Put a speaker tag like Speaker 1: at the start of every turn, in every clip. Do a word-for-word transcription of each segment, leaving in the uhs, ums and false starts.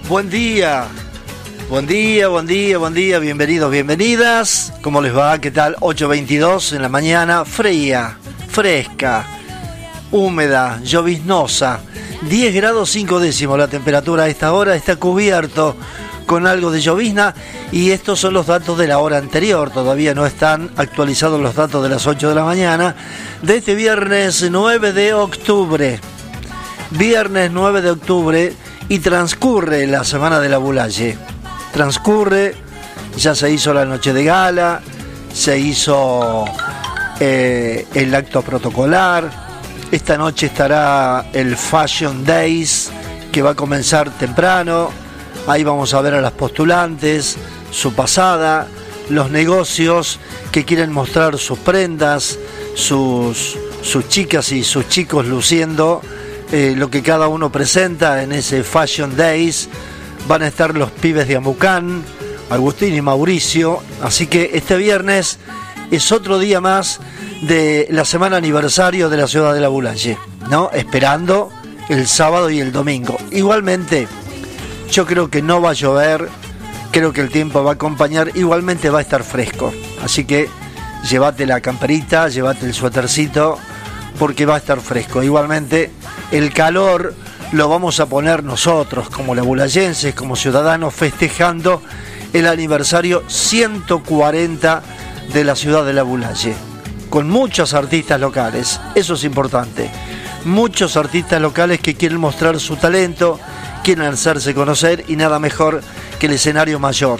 Speaker 1: Buen día, buen día, buen día, buen día, bienvenidos, bienvenidas. ¿Cómo les va? ¿Qué tal? ocho veintidós en la mañana, fría, fresca, húmeda, lloviznosa, diez grados cinco décimos la temperatura a esta hora, está cubierto con algo de llovizna y estos son los datos de la hora anterior, todavía no están actualizados los datos de las ocho de la mañana, de este viernes nueve de octubre, viernes nueve de octubre y transcurre la semana de la Bulaye, transcurre, ya se hizo la noche de gala, se hizo eh, el acto protocolar, esta noche estará el Fashion Days que va a comenzar temprano. Ahí vamos a ver a las postulantes, su pasada, los negocios que quieren mostrar sus prendas, sus, sus chicas y sus chicos luciendo eh, lo que cada uno presenta en ese Fashion Days. Van a estar los pibes de Amucán, Agustín y Mauricio. Así que este viernes es otro día más de la semana aniversario de la ciudad de la Bulaye, ¿no? Esperando el sábado y el domingo. Igualmente, yo creo que no va a llover, creo que el tiempo va a acompañar, igualmente va a estar fresco. Así que llévate la camperita, llévate el suétercito, porque va a estar fresco. Igualmente, el calor lo vamos a poner nosotros, como labulayenses, como ciudadanos, festejando el aniversario ciento cuarenta de la ciudad de la Bulaye, con muchos artistas locales, eso es importante. Muchos artistas locales que quieren mostrar su talento, quieren hacerse conocer y nada mejor que el escenario mayor.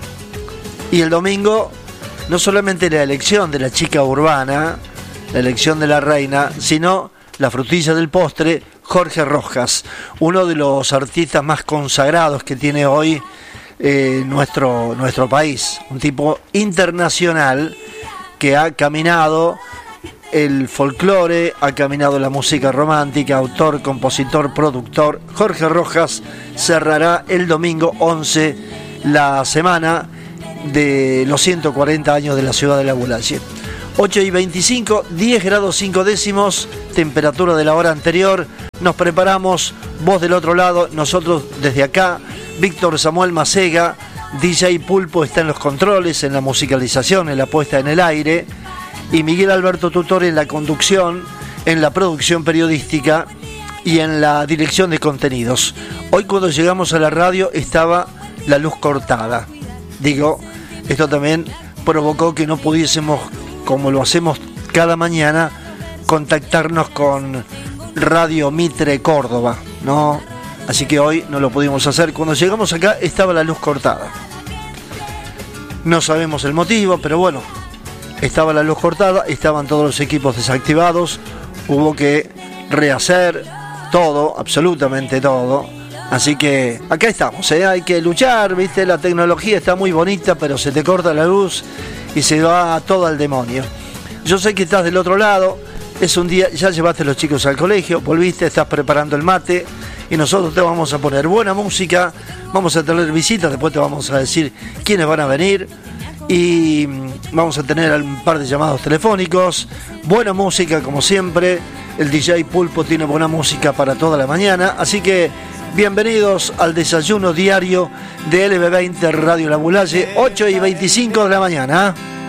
Speaker 1: Y el domingo, no solamente la elección de la chica urbana, la elección de la reina, sino la frutilla del postre, Jorge Rojas, uno de los artistas más consagrados que tiene hoy eh, nuestro, nuestro país. Un tipo internacional que ha caminado el folclore, ha caminado la música romántica, autor, compositor, productor. Jorge Rojas cerrará el domingo once la semana de los ciento cuarenta años de la ciudad de la Bulaye. ocho y veinticinco, diez grados cinco décimos, temperatura de la hora anterior. Nos preparamos, vos del otro lado, nosotros desde acá. Víctor Samuel Macega, D J Pulpo está en los controles, en la musicalización, en la puesta en el aire. Y Miguel Alberto Tutor en la conducción, en la producción periodística y en la dirección de contenidos. Hoy cuando llegamos a la radio estaba la luz cortada. Digo, esto también provocó que no pudiésemos, como lo hacemos cada mañana, contactarnos con Radio Mitre Córdoba, ¿no? Así que hoy no lo pudimos hacer. Cuando llegamos acá estaba la luz cortada. No sabemos el motivo, pero bueno, estaba la luz cortada, estaban todos los equipos desactivados, hubo que rehacer todo, absolutamente todo. Así que acá estamos, ¿eh? Hay que luchar, ¿viste? La tecnología está muy bonita, pero se te corta la luz y se va todo al demonio. Yo sé que estás del otro lado, es un día, ya llevaste a los chicos al colegio, volviste, estás preparando el mate y nosotros te vamos a poner buena música, vamos a tener visitas, después te vamos a decir quiénes van a venir. Y vamos a tener un par de llamados telefónicos, buena música como siempre, el D J Pulpo tiene buena música para toda la mañana, así que bienvenidos al desayuno diario de L B veinte Radio La Bulaye, ocho y veinticinco de la mañana.